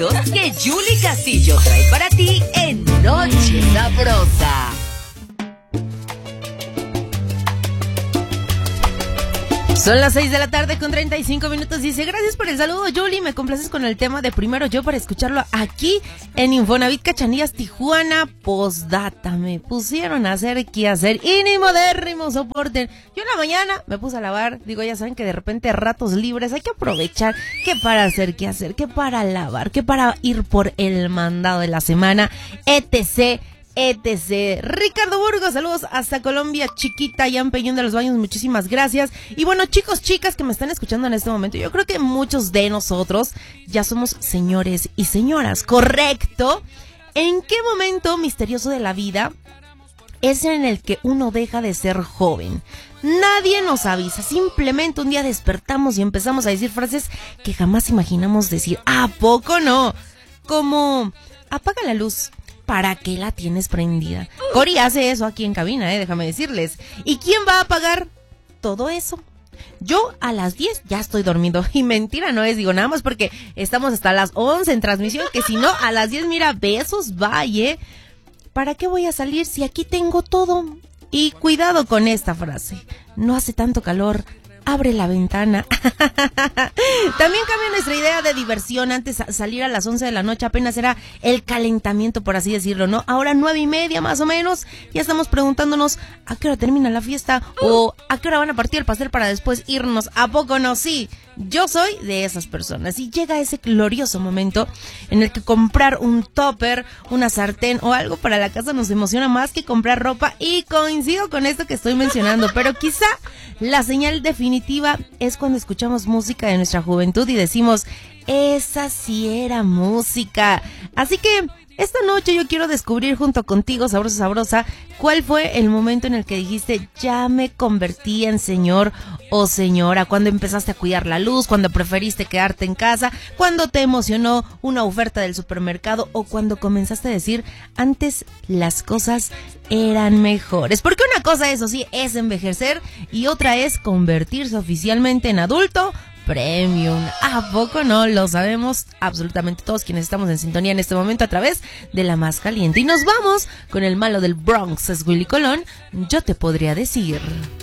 momentos que Julie Castillo trae para ti en Noche Sabrosa. Son las 6 de la tarde con 35 minutos. Dice, gracias por el saludo, Julie. Me complaces con el tema de Primero Yo para escucharlo aquí en Infonavit Cachanillas, Tijuana. Postdata, me pusieron a hacer qué hacer y ni modérrimo soporten. Yo en la mañana me puse a lavar. Digo, ya saben que de repente ratos libres hay que aprovechar. Que para hacer qué hacer, que para lavar, que para ir por el mandado de la semana, etc. Ricardo Burgos, saludos hasta Colombia, chiquita, Jan Peñón de los Baños, muchísimas gracias. Y bueno, chicos, chicas que me están escuchando en este momento, yo creo que muchos de nosotros ya somos señores y señoras, ¿correcto? ¿En qué momento misterioso de la vida es en el que uno deja de ser joven? Nadie nos avisa, simplemente un día despertamos y empezamos a decir frases que jamás imaginamos decir. ¿A poco no? Como, apaga la luz. ¿Para qué la tienes prendida? Cori hace eso aquí en cabina, déjame decirles. ¿Y quién va a pagar todo eso? Yo a las 10 ya estoy dormido. Y mentira no es, digo, nada más porque estamos hasta las 11 en transmisión, que si no, a las 10, mira, besos, vaya. ¿Para qué voy a salir si aquí tengo todo? Y cuidado con esta frase. No hace tanto calor. Abre la ventana. También cambia nuestra idea de diversión. Antes salir a las 11 de la noche apenas era el calentamiento, por así decirlo, ¿no? Ahora 9:30 más o menos. Ya estamos preguntándonos a qué hora termina la fiesta o a qué hora van a partir el pastel para después irnos. ¿A poco no? Sí, yo soy de esas personas. Y llega ese glorioso momento en el que comprar un topper, una sartén o algo para la casa nos emociona más que comprar ropa. Y coincido con esto que estoy mencionando, pero quizá la señal definitiva es cuando escuchamos música de nuestra juventud y decimos, esa sí era música. Así que esta noche yo quiero descubrir junto contigo, sabrosa, sabrosa, cuál fue el momento en el que dijiste, ya me convertí en señor o señora. Cuando empezaste a cuidar la luz, cuando preferiste quedarte en casa, cuando te emocionó una oferta del supermercado o cuando comenzaste a decir, antes las cosas eran mejores. Porque una cosa, eso sí, es envejecer y otra es convertirse oficialmente en adulto premium. ¿A poco no? Lo sabemos absolutamente todos quienes estamos en sintonía en este momento a través de la más caliente. Y nos vamos con el malo del Bronx, es Willy Colón. Yo te podría decir.